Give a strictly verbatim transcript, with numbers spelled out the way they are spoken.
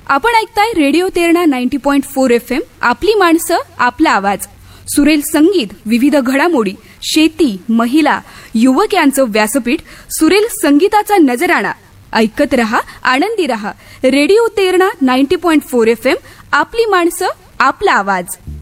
आपण ऐकताय radio Terna ninety point four F M. आपली माणसं, आपला आवाज. सुरेल संगीत, विविध घडामोडी, शेती, महिला, युवक यांचं व्यासपीठ, सुरेल संगीताचा नजराणा. ऐकत रहा, आनंदी रहा. Radio Terna ninety point four F M. आपली माणसं, आपला आवाज.